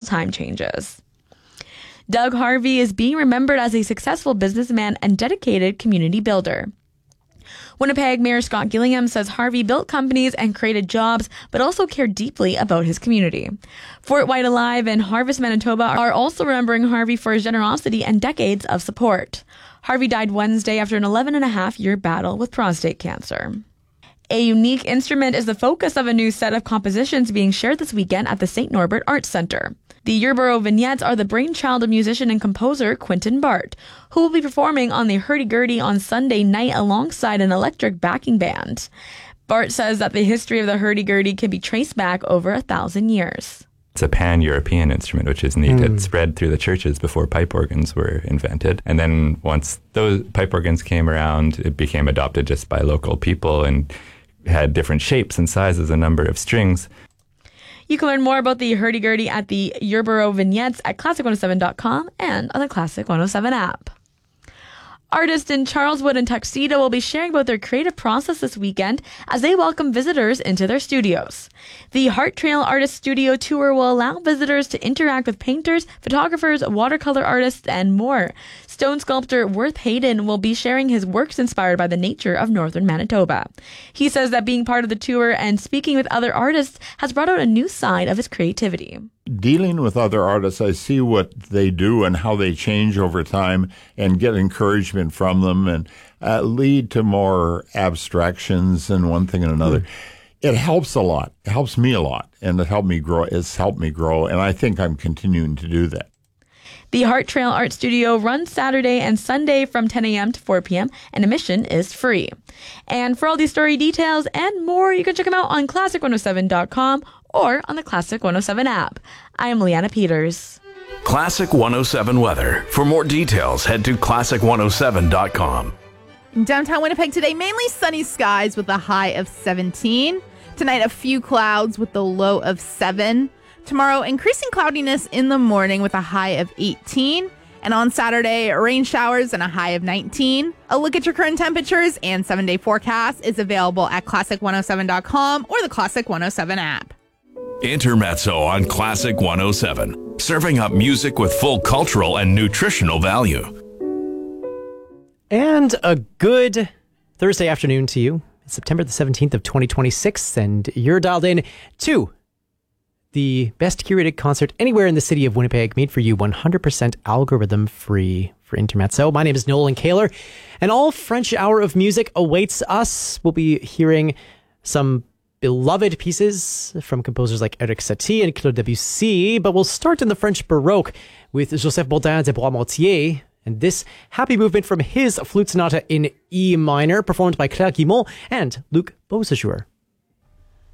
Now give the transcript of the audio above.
time changes. Doug Harvey is being remembered as a successful businessman and dedicated community builder. Winnipeg Mayor Scott Gillingham says Harvey built companies and created jobs, but also cared deeply about his community. Fort White Alive and Harvest Manitoba are also remembering Harvey for his generosity and decades of support. Harvey died Wednesday after an 11-and-a-half-year battle with prostate cancer. A unique instrument is the focus of a new set of compositions being shared this weekend at the St. Norbert Arts Centre. The Yerborough Vignettes are the brainchild of musician and composer Quentin Bart, who will be performing on the Hurdy-Gurdy on Sunday night alongside an electric backing band. Bart says that the history of the Hurdy-Gurdy can be traced back over 1,000 years. It's a pan-European instrument, which is neat. It spread through the churches before pipe organs were invented. And then once those pipe organs came around, it became adopted just by local people and had different shapes and sizes, a number of strings. You can learn more about the Hurdy-Gurdy at the Yerborough Vignettes at classic107.com and on the Classic 107 app. Artists in Charleswood and Tuxedo will be sharing about their creative process this weekend as they welcome visitors into their studios. The Heart Trail Artist Studio Tour will allow visitors to interact with painters, photographers, watercolor artists, and more. Stone sculptor Worth Hayden will be sharing his works inspired by the nature of northern Manitoba. He says that being part of the tour and speaking with other artists has brought out a new side of his creativity. Dealing with other artists, I see what they do and how they change over time and get encouragement from them and lead to more abstractions and one thing and another. It helps a lot. It helps me a lot, and it helped me grow. It's helped me grow, and I think I'm continuing to do that. The Heart Trail Art Studio runs Saturday and Sunday from 10 a.m. to 4 p.m. and admission is free. And for all these story details and more, you can check them out on classic107.com or on the Classic 107 app. I am Leanna Peters. Classic 107 weather. For more details, head to classic107.com. In downtown Winnipeg today, mainly sunny skies with a high of 17. Tonight, a few clouds with the low of 7. Tomorrow, increasing cloudiness in the morning with a high of 18. And on Saturday, rain showers and a high of 19. A look at your current temperatures and 7-day forecast is available at classic107.com or the Classic 107 app. Intermezzo on Classic 107, serving up music with full cultural and nutritional value. And a good Thursday afternoon to you. It's September the 17th of 2026, and you're dialed in to the best curated concert anywhere in the city of Winnipeg, made for you 100% algorithm free for Intermezzo. My name is Nolan Kaler, and all French hour of music awaits us. We'll be hearing some beloved pieces from composers like Eric Satie and Claude Debussy, but we'll start in the French Baroque with Joseph Bodin de Boismontier, and this happy movement from his flute sonata in E minor, performed by Claire Guimont and Luc Beausejour.